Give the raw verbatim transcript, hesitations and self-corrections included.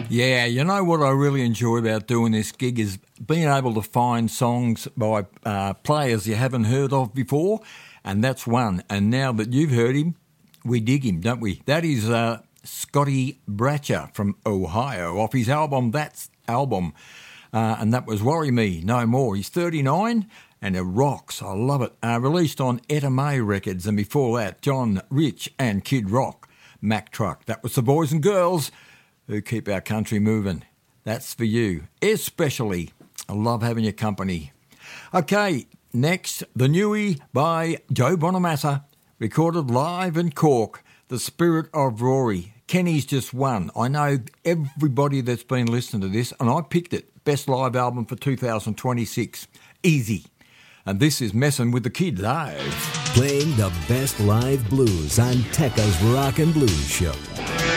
Yeah, you know what I really enjoy about doing this gig is being able to find songs by uh, players you haven't heard of before, and that's one. And now that you've heard him, we dig him, don't we? That is uh, Scotty Bratcher from Ohio off his album, That's Album, uh, and that was Worry Me No More. He's thirty-nine and it rocks. I love it. Uh, released on Etta May Records, and before that, John Rich and Kid Rock, Mack Truck. That was the boys and girls who keep our country moving. That's for you, especially. I love having your company. Okay, next, the newie by Joe Bonamassa, recorded live in Cork, The Spirit of Rory. Kenny's just won. I know everybody that's been listening to this, and I picked it. Best live album for two thousand twenty-six. Easy. And this is Messing with the Kid live. Playing the best live blues on Tekka's Rock and Blues Show.